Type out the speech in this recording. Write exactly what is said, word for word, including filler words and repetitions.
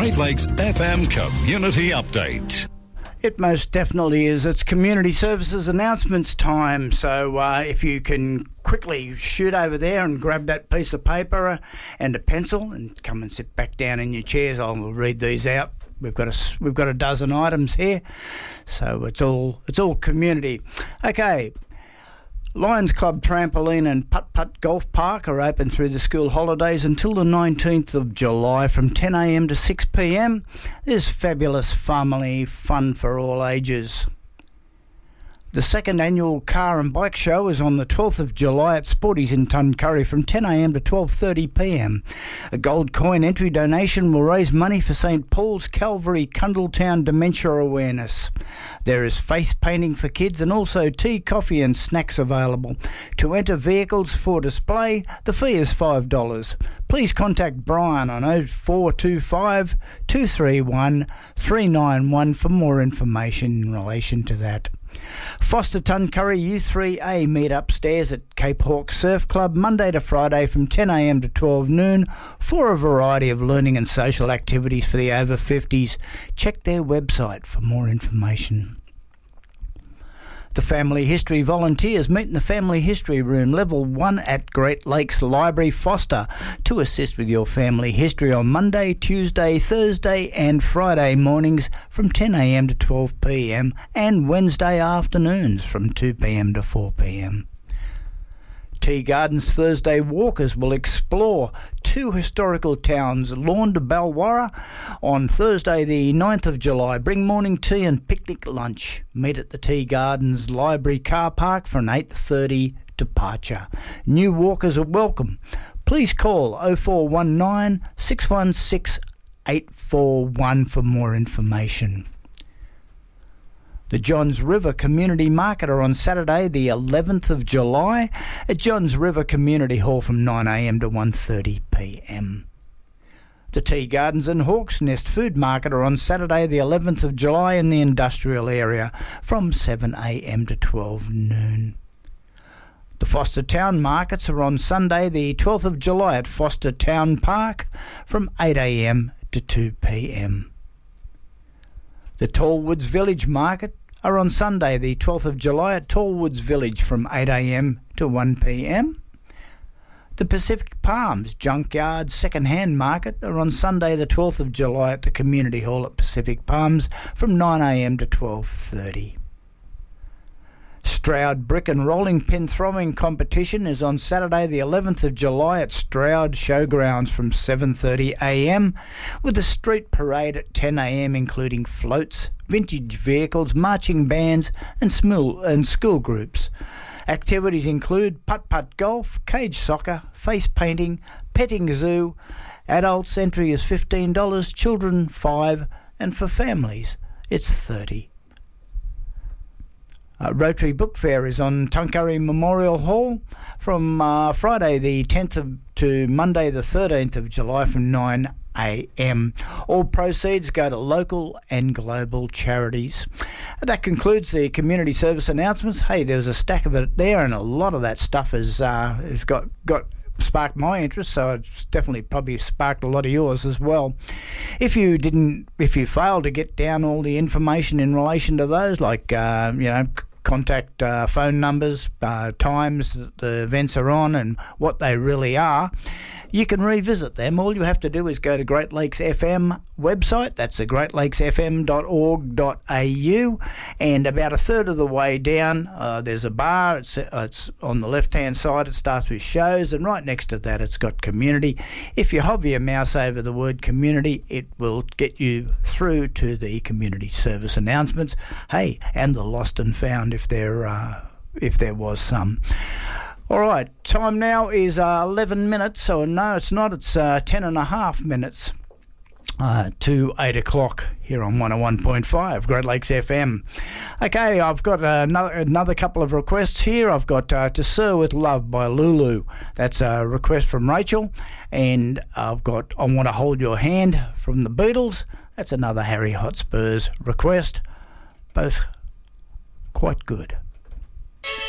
Great Lakes F M Community Update. It most definitely is. It's community services announcements time. So uh, if you can quickly shoot over there and grab that piece of paper and a pencil and come and sit back down in your chairs, I'll read these out. We've got a we've got a dozen items here, so it's all it's all community. Okay. Lions Club Trampoline and Putt Putt Golf Park are open through the school holidays until the nineteenth of July from ten a m to six p m. There's fabulous family fun for all ages. The second annual Car and Bike Show is on the twelfth of July at Sporties in Tuncurry from ten a m to twelve thirty p m. A gold coin entry donation will raise money for St Paul's Calvary Cundletown Dementia Awareness. There is face painting for kids and also tea, coffee and snacks available. To enter vehicles for display, the fee is five dollars. Please contact Brian on oh four two five, two three one, three nine one for more information in relation to that. Foster Tuncurry U three A meet upstairs at Cape Hawk Surf Club Monday to Friday from ten a m to twelve noon for a variety of learning and social activities for the over fifties. Check their website for more information. The Family History Volunteers meet in the Family History Room, Level one at Great Lakes Library, Foster, to assist with your family history on Monday, Tuesday, Thursday and Friday mornings from ten a m to twelve p m and Wednesday afternoons from two p m to four p m. Tea Gardens Thursday Walkers will explore two historical towns, Lawn to Balwarra, on Thursday the ninth of July. Bring morning tea and picnic lunch. Meet at the Tea Gardens Library car park for an eight thirty departure. New walkers are welcome. Please call oh four one nine, six one six, eight four one for more information. The Johns River Community Market are on Saturday the eleventh of July at Johns River Community Hall from nine a m to one thirty p m. The Tea Gardens and Hawks Nest Food Market are on Saturday the eleventh of July in the industrial area from seven a m to twelve noon. The Foster Town Markets are on Sunday the twelfth of July at Foster Town Park from eight a m to two p m. The Tallwoods Village Market are on Sunday the twelfth of July at Tallwoods Village from eight a m to one p m. The Pacific Palms Junkyard Second-Hand Market are on Sunday the twelfth of July at the Community Hall at Pacific Palms from nine a m to twelve thirty. Stroud Brick and Rolling Pin Throwing Competition is on Saturday the eleventh of July at Stroud Showgrounds from seven thirty a m with a street parade at ten a m including floats, vintage vehicles, marching bands and school, and school groups. Activities include putt-putt golf, cage soccer, face painting, petting zoo. Adults entry is fifteen dollars, children five dollars and for families it's thirty dollars. Uh, Rotary Book Fair is on Tuncurry Memorial Hall from uh, Friday the tenth of, to Monday the thirteenth of July from nine a m. All proceeds go to local and global charities. That concludes the community service announcements. Hey, there was a stack of it there, and a lot of that stuff has uh, has got got. sparked my interest, so it's definitely probably sparked a lot of yours as well. If you didn't, if you failed to get down all the information in relation to those, like uh, you know, contact uh, phone numbers, uh, times that the events are on, and what they really are, you can revisit them. All you have to do is go to Great Lakes F M website. That's the great lakes f m dot org dot a u, and about a third of the way down, uh, there's a bar. It's, uh, it's on the left-hand side. It starts with shows, and right next to that, it's got community. If you hover your mouse over the word community, it will get you through to the community service announcements. Hey, and the lost and found, if there uh, if there was some. All right, time now is uh, eleven minutes, so no, it's not, it's uh, ten and a half minutes uh, to eight o'clock here on one oh one point five, Great Lakes F M. Okay, I've got another, another couple of requests here. I've got uh, To Sir With Love by Lulu. That's a request from Rachel. And I've got I Want to Hold Your Hand from the Beatles. That's another Harry Hotspur's request. Both quite good.